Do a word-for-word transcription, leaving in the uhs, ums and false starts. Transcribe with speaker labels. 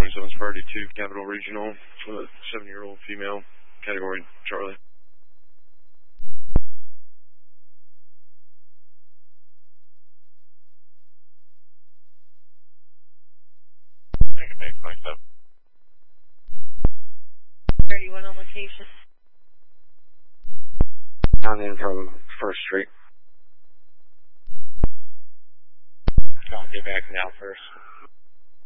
Speaker 1: twenty-seven Priority two, Capital Regional, with a seven-year-old female, category Charlie.
Speaker 2: Thank you, Bay twenty-seven.
Speaker 3: thirty-one on location.
Speaker 4: Down in from First Street.
Speaker 2: I'll get back now first.